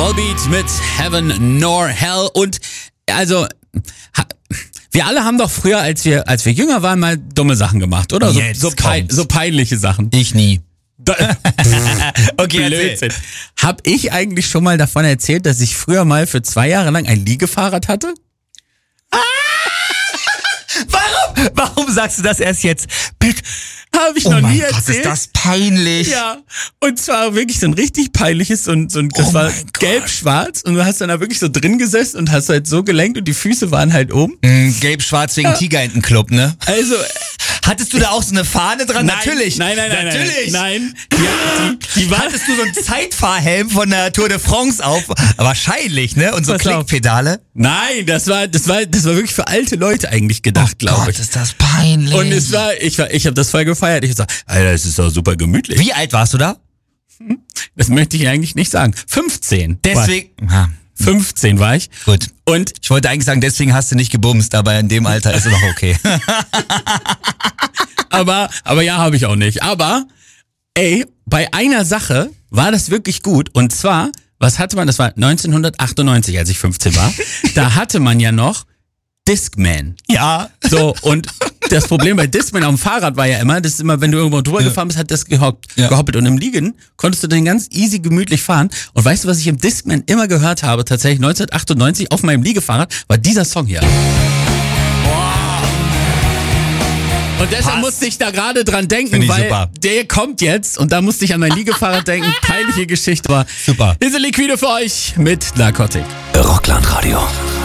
Volbeat mit Heaven nor Hell. Und also, wir alle haben doch früher, als wir jünger waren, mal dumme Sachen gemacht, oder? So peinliche Sachen. Ich nie. Okay, Blödsinn. Hab ich eigentlich schon mal davon erzählt, dass ich früher mal für 2 Jahre lang ein Liegefahrrad hatte? Warum sagst du das erst jetzt? Bitte. Habe ich noch nie erzählt. Gott, ist das peinlich. Ja, und zwar wirklich so ein richtig peinliches, das war gelb-schwarz und du hast dann da wirklich so drin gesessen und hast halt so gelenkt und die Füße waren halt oben. Gelb-schwarz wegen Tigerentenclub, ne? Also, hattest du da auch so eine Fahne dran? Nein, Natürlich. Natürlich. Nein. Hattest du so einen Zeitfahrhelm von der Tour de France auf? Wahrscheinlich, ne? Und so Klickpedale? Nein, das war wirklich für alte Leute eigentlich gedacht, glaube ich. Gott, ist das peinlich. Und ich habe das voll gefeiert. Ich hab gesagt, Alter, es ist doch super gemütlich. Wie alt warst du da? Das möchte ich eigentlich nicht sagen. 15. Deswegen. 15 war ich. Gut. Und ich wollte eigentlich sagen, deswegen hast du nicht gebumst, aber in dem Alter ist es noch okay. aber ja, habe ich auch nicht. Aber, bei einer Sache war das wirklich gut. Und zwar, was hatte man? Das war 1998, als ich 15 war. Da hatte man ja noch Discman. Ja. So, und das Problem bei Discman auf dem Fahrrad war ja immer, das ist immer, wenn du irgendwo drüber gefahren bist, hat das gehoppelt. Und im Liegen konntest du den ganz easy gemütlich fahren. Und weißt du, was ich im Discman immer gehört habe, tatsächlich 1998 auf meinem Liegefahrrad, war dieser Song hier. Und deshalb musste ich da gerade dran denken, weil der kommt jetzt und da musste ich an mein Liegefahrrad denken. Peinliche Geschichte, war super. Diese Liquide für euch mit Narcotic. Rockland Radio.